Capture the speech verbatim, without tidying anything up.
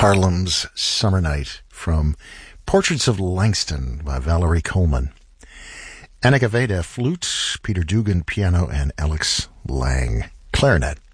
Harlem's Summer Night from Portraits of Langston by Valerie Coleman. Annika Veda, flute, Peter Dugan, piano, and Alex Lang, clarinet.